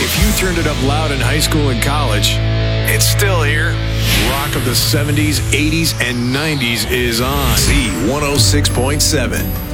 If you turned it up loud in high school and college, it's still here. Rock of the 70s, 80s, and 90s is on. Z106.7.